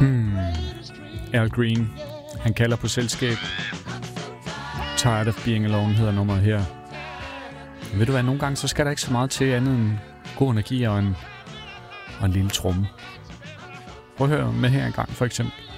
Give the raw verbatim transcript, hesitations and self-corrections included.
Hmm. Al Green. Han kalder på selskab. Tired of Being Alone hedder nummeret her. Ved du hvad, nogle gange så skal der ikke så meget til andet end god energi og en, og en lille tromme. Prøv at høre med her en gang for eksempel.